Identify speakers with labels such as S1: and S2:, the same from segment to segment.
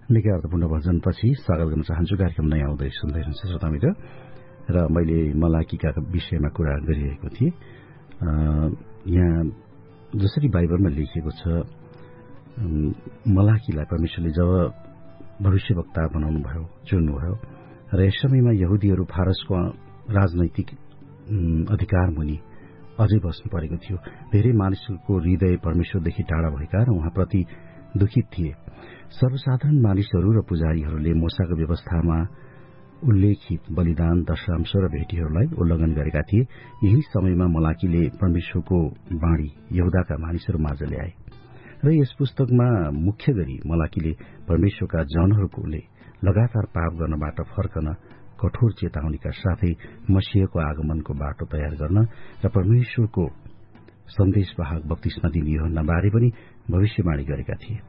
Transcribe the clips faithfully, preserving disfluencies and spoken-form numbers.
S1: निकै अर्थपूर्ण भजनपछि स्वागत गर्न चाहन्छु। कार्यक्रम नै आउँदै सुन्दै हुनुहुन्छ श्रोता मित्र, र मैले मलाकीका विषयमा कुरा गरिरहेको थिएँ। यहाँ जसरी बाइबलमा लेखिएको छ, मलाकीलाई परमेश्वरले जब भविष्यवक्ता बनाउनु भयो, चुन्नुभयो, र यस समयमा यहुदीहरू फारसको राजनैतिक अधिकार मुनि अझै बस्नु परेको थियो। धेरै मानिसहरूको हृदय परमेश्वरदेखि टाढा भएका र उहाँप्रति दुखित थिए। सर्वसाधारण मानिसहरू र पुजारीहरूले मूसाको व्यवस्थामा उल्लेखित बलिदान, दशांश र भेटीहरूलाई उल्लंघन गरेका थिए। यही समयमा मलाकीले परमेश्वरको वाणी यहुदाका मानिसहरू माझ ल्याए र यस पुस्तकमा मुख्य गरी मलाकीले परमेश्वरका जनहरूले लगातार पाप गर्नबाट फर्कन कठोर चेतावनीका साथै मसीहको आगमनको बाटो तयार गर्न र परमेश्वरको सन्देशवाहक बप्तिस्मा दिने यूहन्ना बारे पनि भविष्यवाणी गरेका थिए।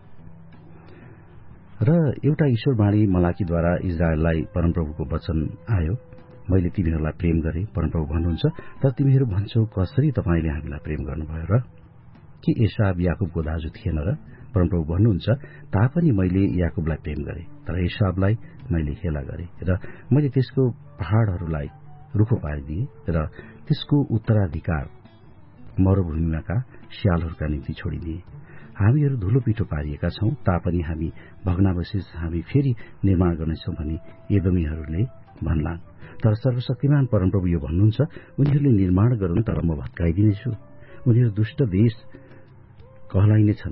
S1: र एउटा ईश्वरवाणी मलाकीद्वारा इजरायललाई परमप्रभुको वचन आयो, मैले तिमीहरूलाई प्रेम गरे, परमप्रभु भन्नुहुन्छ, तर तिमीहरू भन्छौ कसरी तपाईँले हामीलाई प्रेम गर्नुभयो र? कि एसाव याकुबको दाजु थिएन र? परमप्रभु भन्नुहुन्छ, तापनि मैले याकुबलाई प्रेम गरे, तर एसावलाई मैले हेला गरे र मैले त्यसको पहाड़हरूलाई रुखो पारिदिए र त्यसको उत्तराधिकार मरूभूमिका स्यालहरूका निम्ति छोडिदिए। हामीहरू धुलो पिठो पारिएका छौं, तापनि हामी भग्नावशेष हामी फेरि निर्माण गर्नेछौं भनी एदोमीहरूले भन्लान्। तर सर्वशक्तिमान परमप्रभु यो भन्नुहुन्छ, उनीहरूले निर्माण गरून्, तर म भत्काइदिनेछु। उनीहरू दुष्ट देश कहलाइनेछन्,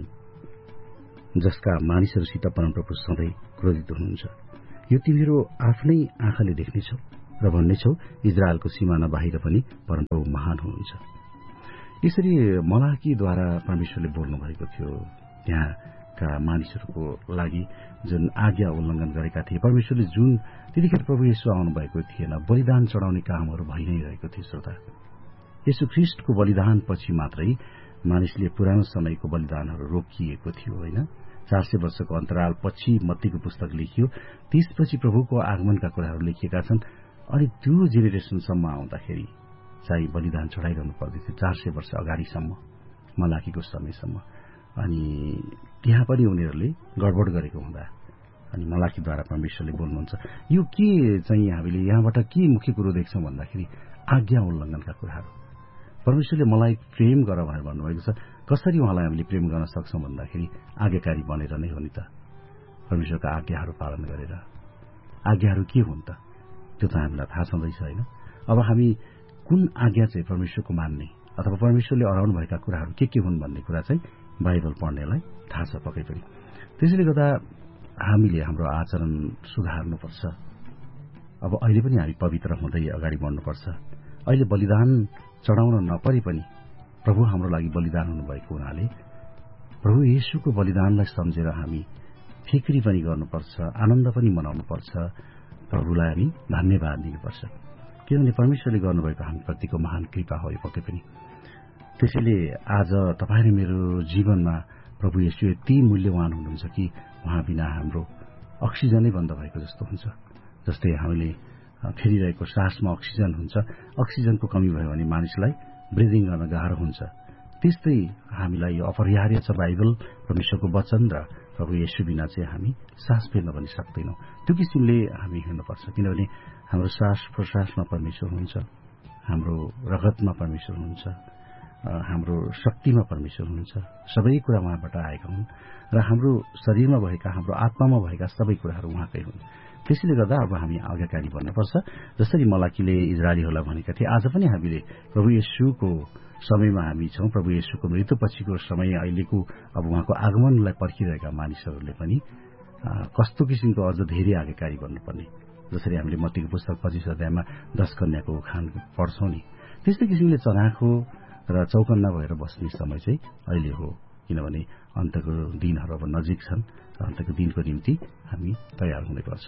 S1: जसका मानिसहरूसित परमप्रभु सधैँ क्रोधित हुनुहुन्छ। यो तिमीहरू आफ्नै आँखाले देख्नेछौ र भन्नेछौ, इजरायलको सिमाना बाहिर पनि परमप्रभु महान हुनुहुन्छ। यसरी मलाकीद्वारा परमेश्वरले बोल्नु भएको थियो। त्यहाँका मानिसहरूको लागि जुन आज्ञा उल्लंघन गरेका थिए, परमेश्वरले जुन त्यतिखेर प्रभु येशू आउनु भएको थिएन, बलिदान चढाउने कामहरू भइ नै रहेको थियो। श्रोता, येशू ख्रीष्टको बलिदान पछि मात्रै मानिसले पुरानो समयको बलिदानहरू रोकिएको थियो, होइन? चार सय वर्षको अन्तराल पछि मत्तीको पुस्तक लेखियो, त्यसपछि प्रभुको आगमनका कुराहरू लेखिएका छन्। अनि त्यो जेनेरेसनसम्म आउँदाखेरि चाहिँ बलिदान चढाइरहनु पर्दथ्यो, चार सय वर्ष अगाडिसम्म, मलाकीको समयसम्म। अनि त्यहाँ पनि उनीहरूले गडबड गरेको हुँदा अनि मलाकीद्वारा परमेश्वरले बोल्नुहुन्छ। यो के चाहिँ हामीले यहाँबाट के मुख्य कुरो देख्छौं भन्दाखेरि आज्ञा उल्लंघनका कुराहरू। परमेश्वरले मलाई प्रेम गर भनेर भन्नुभएको छ। कसरी उहाँलाई हामीले प्रेम गर्न सक्छौं भन्दाखेरि आज्ञाकारी बनेर नै हो नि त, परमेश्वरका आज्ञाहरू पालन गरेर। आज्ञाहरू के हुन् त? त्यो त हामीलाई थाहा छँदैछ, होइन? अब हामी कुन आज्ञा चाहिँ परमेश्वरको मान्ने अथवा परमेश्वरले अराउनु भएका कुराहरू के के हुन् भन्ने कुरा चाहिँ बाइबल पढ्नेलाई थाहा छ पक्कै पनि। त्यसैले गर्दा हामीले हाम्रो आचरण सुधार्नुपर्छ। अब अहिले पनि हामी पवित्र हुँदै अगाडि बढ्नुपर्छ। अहिले बलिदान चढाउन नपरे पनि प्रभु हाम्रो लागि बलिदान हुनुभएको हुनाले प्रभु येशूको बलिदानलाई सम्झेर हामी फिक्री पनि गर्नुपर्छ, आनन्द पनि मनाउनुपर्छ, प्रभुलाई हामी धन्यवाद दिनुपर्छ। किनभने परमेश्वरले गर्नुभएको हामी प्रतिको महान कृपा हो यो पक्कै पनि। त्यसैले आज तपाईँ र मेरो जीवनमा प्रभु येशू यति मूल्यवान हुनुहुन्छ कि उहाँ बिना हाम्रो अक्सिजनै बन्द भएको जस्तो हुन्छ। जस्तै हामीले फेरिरहेको सासमा अक्सिजन हुन्छ, अक्सिजनको कमी भयो भने मानिसलाई ब्रिदिङ गर्न गाह्रो हुन्छ। त्यस्तै हामीलाई यो अपरिहार्य छ, बाइबल, परमेश्वरको वचन र प्रभु येशू बिना चाहिँ हामी सास फेर्न पनि सक्दैनौं। त्यो किसिमले हामी हिँड्नुपर्छ, किनभने हाम्रो सास प्रश्वासमा परमेश्वर हुनुहुन्छ, हाम्रो रगतमा परमेश्वर हुनुहुन्छ, हाम्रो शक्तिमा परमेश्वर हुनुहुन्छ। सबै कुरा उहाँबाट आएका हुन् र हाम्रो शरीरमा भएका, हाम्रो आत्मामा भएका सबै कुराहरू उहाँकै हुन्। त्यसैले गर्दा अब हामी आज्ञाकारी बन्नुपर्छ। जसरी मलाकीले इजरायलीहरूलाई भनेका थिए, आज पनि हामीले प्रभु येशूको समयमा हामी छौं। प्रभु येशूको मृत्यु पछिको समय, अहिलेको अब उहाँको आगमनलाई पर्खिरहेका मानिसहरूले पनि कस्तो किसिमको अझ धेरै आज्ञाकारी बन्नुपर्ने। जसरी हामीले मत्तीको पुस्तक पच्चीस अध्यायमा दश कन्याको उखान पढ्छौं नि, त्यस्तै किसिमले चनाखो र चौकन्ना भएर बस्ने समय चाहिँ अहिले हो। किनभने अन्तको दिनहरू अब नजिक छन् र अन्तको दिनको निम्ति हामी तयार हुनुपर्छ।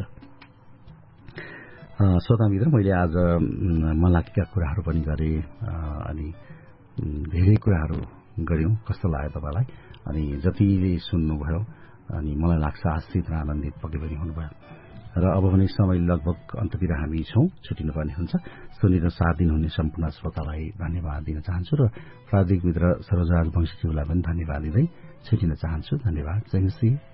S1: श्रोता मित्र, मैले आज मलाकीका कुराहरू पनि गरे अनि धेरै कुराहरू गर्यौं। कस्तो लाग्यो तपाईँलाई? अनि जतिले सुन्नुभयो अनि मलाई लाग्छ आश्रित र आनन्दित पक्कै पनि हुनुभयो। र अब भने समय लगभग अन्ततिर हामी छौं, छुटिनुपर्ने हुन्छ। सुनेर साथ दिनुहुने सम्पूर्ण श्रोतालाई धन्यवाद दिन चाहन्छु र प्राविधिक मित्र सरोजराज वंशीज्यूलाई पनि धन्यवाद दिँदै छुटिन चाहन्छु। धन्यवाद। जय मसीह।